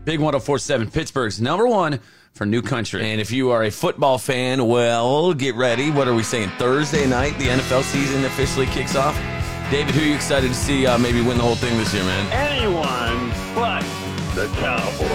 Big 104.7, Pittsburgh's number one for New Country. And if you are a football fan, well, get ready. What are we saying? Thursday night, the NFL season officially kicks off. David, who are you excited to see maybe win the whole thing this year, man? Anyone but the Cowboys.